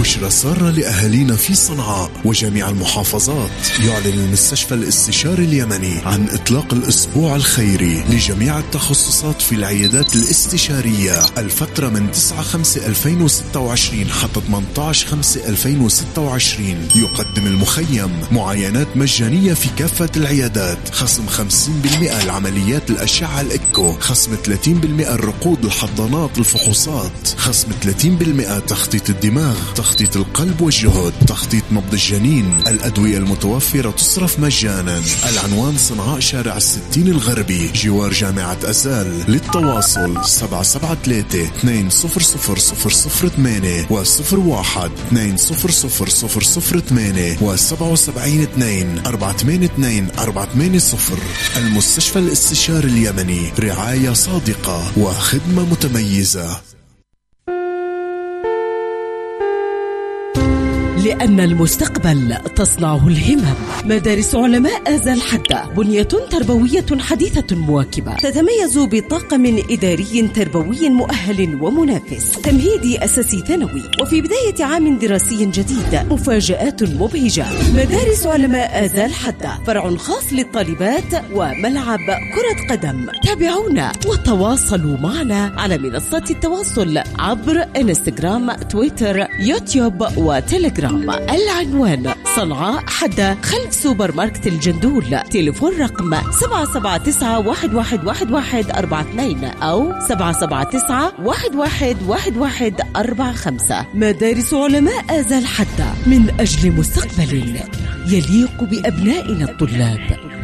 بشرى سارة لأهالينا في صنعاء وجميع المحافظات. يعلن المستشفى الاستشاري اليمني عن إطلاق الأسبوع الخيري لجميع التخصصات في العيادات الاستشارية الفترة من 9/5/2026 حتى 18/5/2026. يقدم المخيم معاينات مجانية في كافة العيادات، خصم 50% العمليات الأشعة الإكو، خصم 30% الرقود الحضانات الفحوصات، خصم 30% تخطيط الدماغ، تخطيط القلب والجهد، تخطيط نبض الجنين. الأدوية المتوفرة تصرف مجانا. العنوان صنعاء شارع 60 الغربي جوار جامعة أزال. للتواصل 773-200-008 و01-200-008 و77-2-482-480. المستشفى الاستشاري اليمني، رعاية صادقة وخدمة متميزة. لأن المستقبل تصنعه الهمم. مدارس علماء آزال حدة بنية تربوية حديثة مواكبة، تتميز بطاقم إداري تربوي مؤهل ومنافس، تمهيدي أساسي ثانوي، وفي بداية عام دراسي جديد مفاجآت مبهجة. مدارس علماء آزال حدة فرع خاص للطالبات وملعب كرة قدم. تابعونا وتواصلوا معنا على منصات التواصل عبر انستغرام، تويتر، يوتيوب وتليجرام. العنوان صنعاء حدة خلف سوبر ماركت الجندول. تليفون رقم 779-111142 أو 779-111145. مدارس علماء آزال حدة من أجل مستقبل يليق بأبنائنا الطلاب.